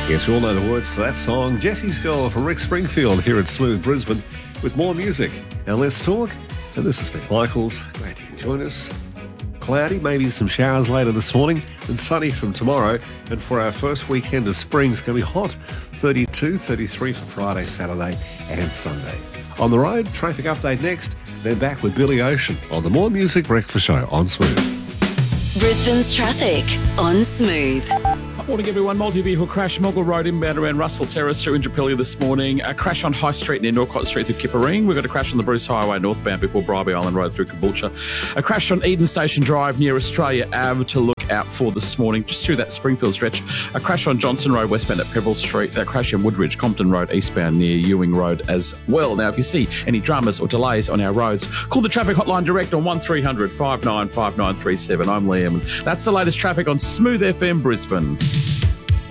Yes, we all know the words to that song. Jesse's Girl from Rick Springfield here at Smooth Brisbane with more music. Now let's talk. And this is Nick Michaels. Glad you can join us. Cloudy, maybe some showers later this morning, and sunny from tomorrow. And for our first weekend of spring, it's going to be hot. 32, 33 for Friday, Saturday and Sunday. On the road, traffic update next. Then back with Billy Ocean on the More Music Breakfast Show on Smooth. Brisbane's traffic on Smooth. Morning, everyone. Multi-vehicle crash, Moggle Road inbound around Russell Terrace through Indooroopilly this morning. A crash on High Street near Norcott Street through Kipperine. We've got a crash on the Bruce Highway northbound before Bribie Island Road through Caboolture. A crash on Eden Station Drive near Australia Ave to look out for this morning, just through that Springfield stretch. A crash on Johnson Road westbound at Pebble Street. A crash in Woodridge, Compton Road eastbound near Ewing Road as well. Now, if you see any dramas or delays on our roads, call the traffic hotline direct on 1300 595937. I'm Liam. That's the latest traffic on Smooth FM Brisbane.